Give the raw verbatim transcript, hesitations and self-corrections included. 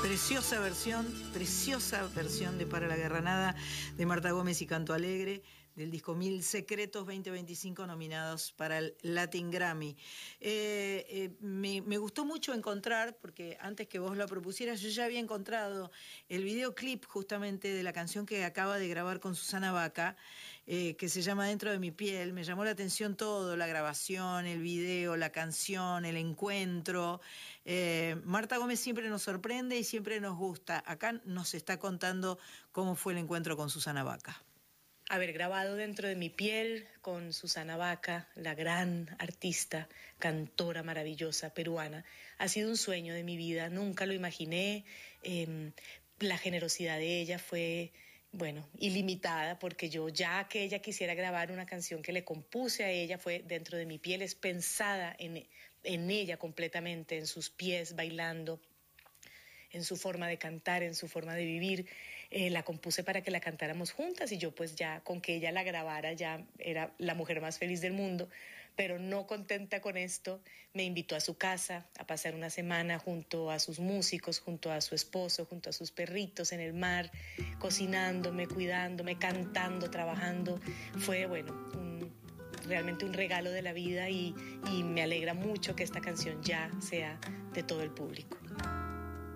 Preciosa versión, preciosa versión de Para la Guerranada de Marta Gómez y Canto Alegre, del disco Mil Secretos veinte veinticinco, nominados para el Latin Grammy. Eh, eh, me, me gustó mucho encontrar, porque antes que vos lo propusieras, yo ya había encontrado el videoclip justamente de la canción que acaba de grabar con Susana Baca, eh, que se llama Dentro de mi piel. Me llamó la atención todo, la grabación, el video, la canción, el encuentro. Eh, Marta Gómez siempre nos sorprende y siempre nos gusta. Acá nos está contando cómo fue el encuentro con Susana Baca. Haber grabado Dentro de mi piel con Susana Baca, la gran artista, cantora maravillosa peruana, ha sido un sueño de mi vida. Nunca lo imaginé. Eh, la generosidad de ella fue, bueno, ilimitada, porque yo, ya que ella quisiera grabar una canción que le compuse a ella, fue Dentro de mi piel, es pensada en, en ella completamente, en sus pies bailando, en su forma de cantar, en su forma de vivir. Eh, la compuse para que la cantáramos juntas y yo pues ya con que ella la grabara ya era la mujer más feliz del mundo, pero no contenta con esto, me invitó a su casa a pasar una semana junto a sus músicos, junto a su esposo, junto a sus perritos en el mar, cocinándome, cuidándome, cantando, trabajando. Fue, bueno, un, realmente un regalo de la vida y, y me alegra mucho que esta canción ya sea de todo el público.